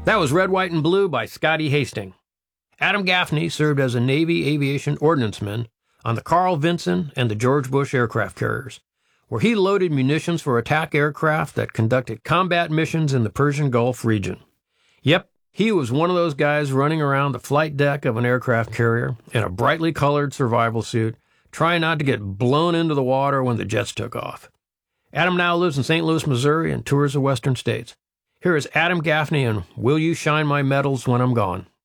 That was Red, White, and Blue by Scotty Hastings. Adam Gaffney served as a Navy aviation ordnanceman on the Carl Vinson and the George Bush aircraft carriers, where he loaded munitions for attack aircraft that conducted combat missions in the Persian Gulf region. Yep, he was one of those guys running around the flight deck of an aircraft carrier in a brightly colored survival suit, trying not to get blown into the water when the jets took off. Adam now lives in St. Louis, Missouri, and tours the western states. Here is Adam Gaffney and Will You Shine My Medals When I'm Gone?